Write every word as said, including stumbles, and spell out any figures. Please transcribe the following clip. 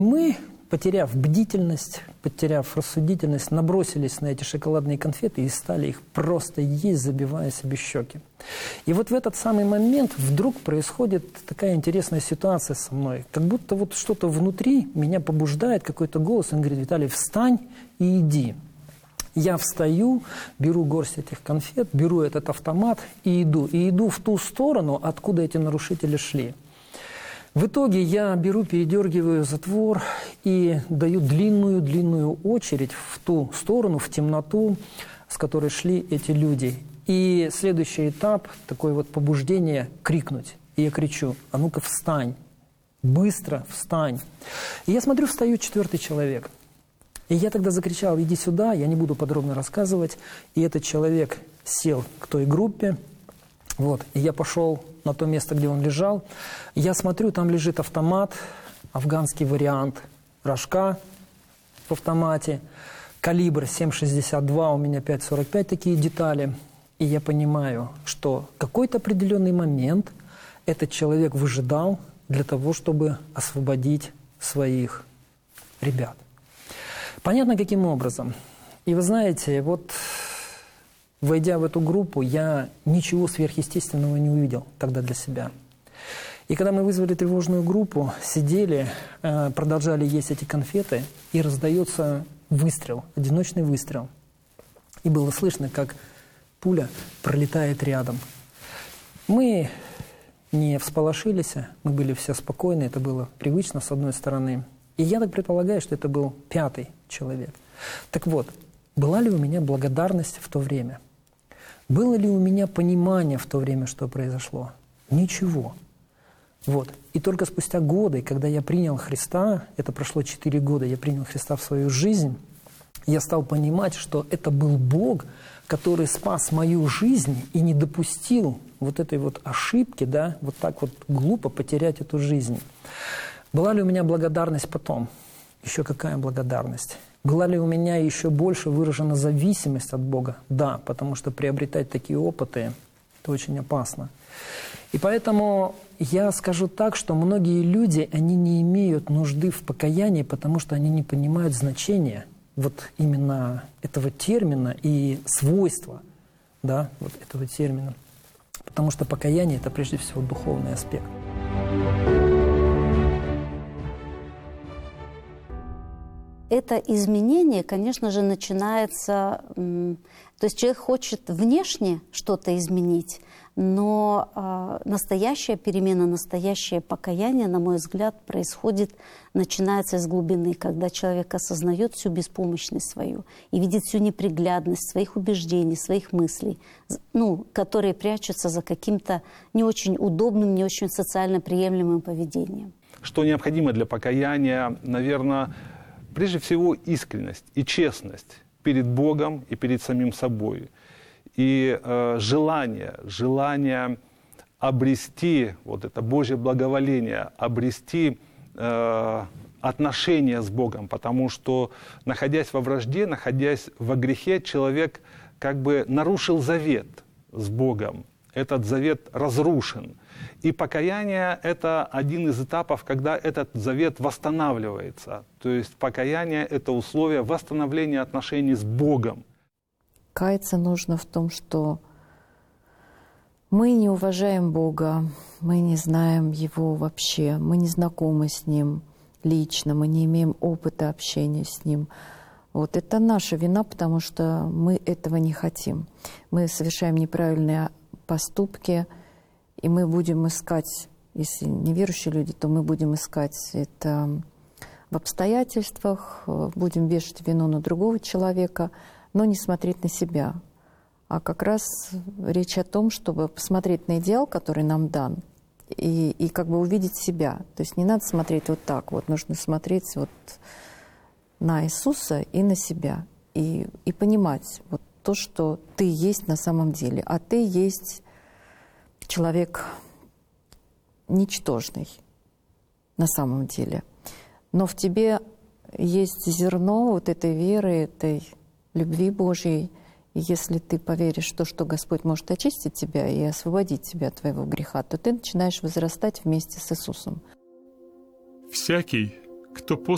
Мы, потеряв бдительность, потеряв рассудительность, набросились на эти шоколадные конфеты и стали их просто есть, забивая себе щеки. И вот в этот самый момент вдруг происходит такая интересная ситуация со мной. Как будто вот что-то внутри меня побуждает, какой-то голос, он говорит: Виталий, встань и иди. Я встаю, беру горсть этих конфет, беру этот автомат и иду. И иду в ту сторону, откуда эти нарушители шли. В итоге я беру, передергиваю затвор и даю длинную-длинную очередь в ту сторону, в темноту, с которой шли эти люди. И следующий этап, такое вот побуждение крикнуть. И я кричу: а ну-ка встань, быстро встань. И я смотрю, встает четвертый человек. И я тогда закричал: иди сюда, я не буду подробно рассказывать. И этот человек сел к той группе. Вот, и я пошел на то место, где он лежал. Я смотрю, там лежит автомат, афганский вариант рожка в автомате, калибр семь шестьдесят два, у меня пять сорок пять, такие детали. И я понимаю, что в какой-то определенный момент этот человек выжидал для того, чтобы освободить своих ребят. Понятно, каким образом. И вы знаете, вот... Войдя в эту группу, я ничего сверхъестественного не увидел тогда для себя. И когда мы вызвали тревожную группу, сидели, продолжали есть эти конфеты, и раздается выстрел, одиночный выстрел. И было слышно, как пуля пролетает рядом. Мы не всполошились, мы были все спокойны, это было привычно с одной стороны. И я так предполагаю, что это был пятый человек. Так вот, была ли у меня благодарность в то время? Было ли у меня понимание в то время, что произошло? Ничего. Вот. И только спустя годы, когда я принял Христа, это прошло четыре года, я принял Христа в свою жизнь, я стал понимать, что это был Бог, который спас мою жизнь и не допустил вот этой вот ошибки, да, вот так вот глупо потерять эту жизнь. Была ли у меня благодарность потом? Еще какая благодарность? Была ли у меня еще больше выражена зависимость от Бога? Да, потому что приобретать такие опыты – это очень опасно. И поэтому я скажу так, что многие люди, они не имеют нужды в покаянии, потому что они не понимают значения вот именно этого термина и свойства, да, вот этого термина. Потому что покаяние – это прежде всего духовный аспект. Это изменение, конечно же, начинается... То есть человек хочет внешне что-то изменить, но э, настоящая перемена, настоящее покаяние, на мой взгляд, происходит, начинается из глубины, когда человек осознает всю беспомощность свою и видит всю неприглядность своих убеждений, своих мыслей, ну, которые прячутся за каким-то не очень удобным, не очень социально приемлемым поведением. Что необходимо для покаяния, наверное... Прежде всего, искренность и честность перед Богом и перед самим собой. И э, желание, желание обрести вот это Божье благоволение, обрести э, отношения с Богом. Потому что, находясь во вражде, находясь во грехе, человек как бы нарушил завет с Богом. Этот завет разрушен. И покаяние – это один из этапов, когда этот завет восстанавливается. То есть покаяние – это условие восстановления отношений с Богом. Каяться нужно в том, что мы не уважаем Бога, мы не знаем Его вообще, мы не знакомы с Ним лично, мы не имеем опыта общения с Ним. Вот это наша вина, потому что мы этого не хотим. Мы совершаем неправильные поступки, и мы будем искать, если неверующие люди, то мы будем искать это в обстоятельствах, будем вешать вину на другого человека, но не смотреть на себя. А как раз речь о том, чтобы посмотреть на идеал, который нам дан, и, и как бы увидеть себя. То есть не надо смотреть вот так, вот нужно смотреть вот на Иисуса и на себя. И, и понимать вот то, что ты есть на самом деле, а ты есть человек ничтожный на самом деле. Но в тебе есть зерно вот этой веры, этой любви Божьей. И если ты поверишь в то, что Господь может очистить тебя и освободить тебя от твоего греха, то ты начинаешь возрастать вместе с Иисусом. Всякий, кто после